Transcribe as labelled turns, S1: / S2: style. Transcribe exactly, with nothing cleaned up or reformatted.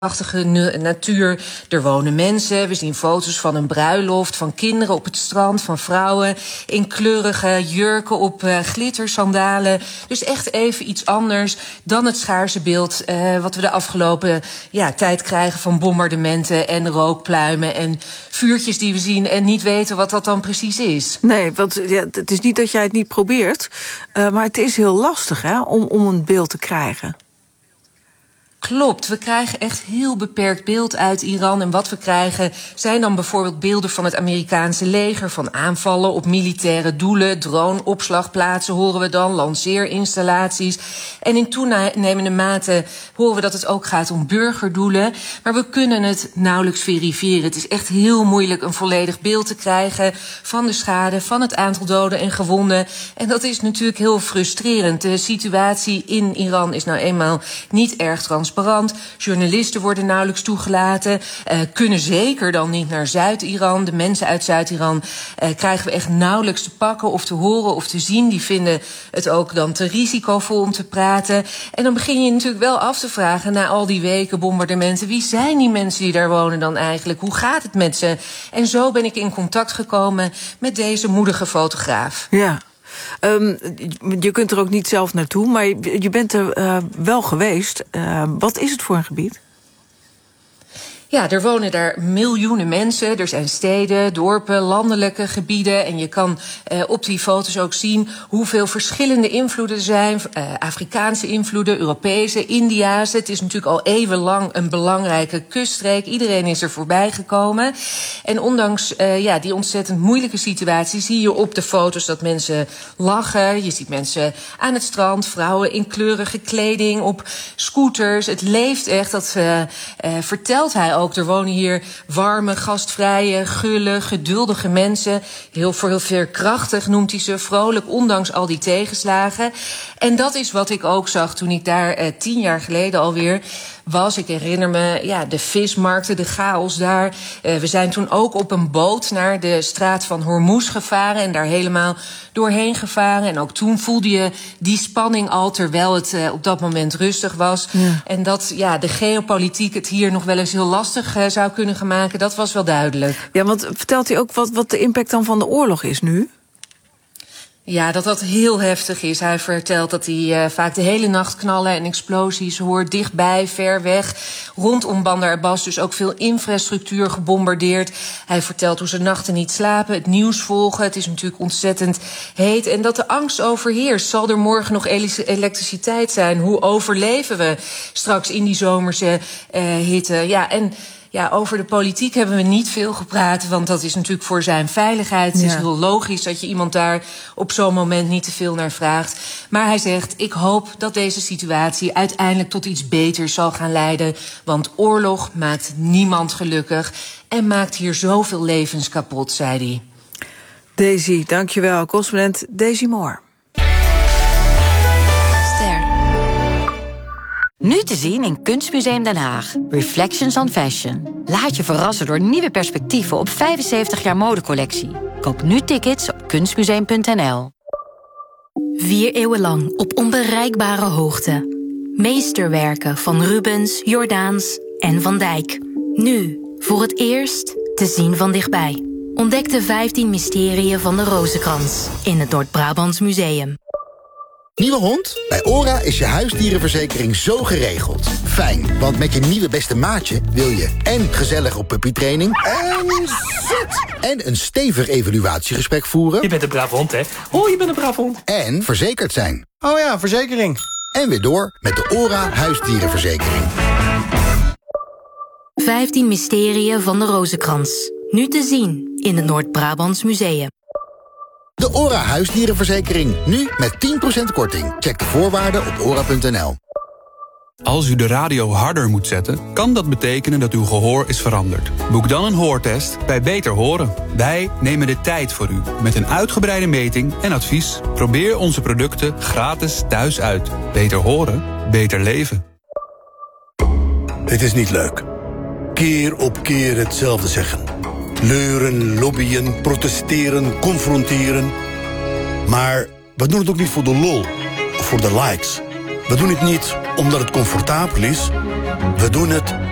S1: prachtige natuur. Er wonen mensen. We zien foto's van een bruiloft, van kinderen op het strand, van vrouwen in kleurige jurken op uh, glittersandalen. Dus echt even iets anders dan het schaarse beeld uh, wat we de afgelopen ja, tijd krijgen van bombardementen en rookpluimen en vuurtjes die we zien en niet weten wat dat dan precies is.
S2: Nee, want ja, het is niet dat jij het niet probeert, uh, maar het is heel lastig hè, om, om een beeld te krijgen.
S1: Klopt, we krijgen echt heel beperkt beeld uit Iran. En wat we krijgen zijn dan bijvoorbeeld beelden van het Amerikaanse leger, van aanvallen op militaire doelen, drone-opslagplaatsen horen we dan, lanceerinstallaties. En in toenemende mate horen we dat het ook gaat om burgerdoelen. Maar we kunnen het nauwelijks verifiëren. Het is echt heel moeilijk een volledig beeld te krijgen van de schade, van het aantal doden en gewonden. En dat is natuurlijk heel frustrerend. De situatie in Iran is nou eenmaal niet erg transparant. Journalisten worden nauwelijks toegelaten. Uh, kunnen zeker dan niet naar Zuid-Iran. De mensen uit Zuid-Iran uh, krijgen we echt nauwelijks te pakken of te horen of te zien. Die vinden het ook dan te risicovol om te praten. En dan begin je natuurlijk wel af te vragen na al die weken bombardementen. Wie zijn die mensen die daar wonen dan eigenlijk? Hoe gaat het met ze? En zo ben ik in contact gekomen met deze moedige fotograaf.
S2: Ja. Um, je kunt er ook niet zelf naartoe, maar je bent er uh, wel geweest. Uh, wat is het voor een gebied?
S1: Ja, er wonen daar miljoenen mensen. Er zijn steden, dorpen, landelijke gebieden. En je kan uh, op die foto's ook zien hoeveel verschillende invloeden er zijn. Uh, Afrikaanse invloeden, Europese, Indiase. Het is natuurlijk al eeuwenlang een belangrijke kuststreek. Iedereen is er voorbij gekomen. En ondanks uh, ja, die ontzettend moeilijke situatie zie je op de foto's dat mensen lachen. Je ziet mensen aan het strand, vrouwen in kleurige kleding, op scooters. Het leeft echt, dat uh, uh, vertelt hij ook. Ook. Er wonen hier warme, gastvrije, gulle, geduldige mensen. Heel voor heel veerkrachtig noemt hij ze, vrolijk, ondanks al die tegenslagen. En dat is wat ik ook zag toen ik daar eh, tien jaar geleden alweer was. Ik herinner me ja, de vismarkten, de chaos daar. Uh, we zijn toen ook op een boot naar de straat van Hormuz gevaren en daar helemaal doorheen gevaren. En ook toen voelde je die spanning al, terwijl het uh, op dat moment rustig was. Ja. En dat ja, de geopolitiek het hier nog wel eens heel lastig uh, zou kunnen gaan maken, dat was wel duidelijk.
S2: Ja, want vertelt hij ook wat, wat de impact dan van de oorlog is nu?
S1: Ja, dat dat heel heftig is. Hij vertelt dat hij uh, vaak de hele nacht knallen en explosies hoort, dichtbij, ver weg. Rondom Bandar Abbas dus ook veel infrastructuur gebombardeerd. Hij vertelt hoe ze nachten niet slapen, het nieuws volgen. Het is natuurlijk ontzettend heet. En dat de angst overheerst. Zal er morgen nog elektriciteit zijn? Hoe overleven we straks in die zomerse uh, hitte? Ja, en Ja, over de politiek hebben we niet veel gepraat, want dat is natuurlijk voor zijn veiligheid. Het is ja. heel logisch dat je iemand daar op zo'n moment niet te veel naar vraagt. Maar hij zegt, ik hoop dat deze situatie uiteindelijk tot iets beters zal gaan leiden. Want oorlog maakt niemand gelukkig en maakt hier zoveel levens kapot, zei hij.
S2: Daisy, dankjewel. Correspondent Daisy Moore.
S3: Nu te zien in Kunstmuseum Den Haag. Reflections on Fashion. Laat je verrassen door nieuwe perspectieven op vijfenzeventig jaar modecollectie. Koop nu tickets op kunstmuseum punt n l.
S4: Vier eeuwen lang op onbereikbare hoogte. Meesterwerken van Rubens, Jordaens en Van Dijk. Nu, voor het eerst, te zien van dichtbij. Ontdek de vijftien mysterieën van de Rozenkrans in het Noord-Brabants Museum.
S5: Nieuwe hond? Bij ORA is je huisdierenverzekering zo geregeld. Fijn, want met je nieuwe beste maatje wil je en gezellig op puppytraining en zit. En een stevig evaluatiegesprek voeren.
S6: Je bent een brave hond, hè? Oh, je bent een brave hond.
S5: En verzekerd zijn.
S6: Oh ja, verzekering.
S5: En weer door met de ORA huisdierenverzekering.
S4: vijftien mysterieën van de Rozenkrans. Nu te zien in het Noord-Brabants Museum.
S5: De ORA huisdierenverzekering. Nu met tien procent korting. Check de voorwaarden op ora punt n l.
S7: Als u de radio harder moet zetten, kan dat betekenen dat uw gehoor is veranderd. Boek dan een hoortest bij Beter Horen. Wij nemen de tijd voor u met een uitgebreide meting en advies. Probeer onze producten gratis thuis uit. Beter horen, beter leven.
S8: Het is niet leuk. Keer op keer hetzelfde zeggen. Leuren, lobbyen, protesteren, confronteren. Maar we doen het ook niet voor de lol of voor de likes. We doen het niet omdat het comfortabel is. We doen het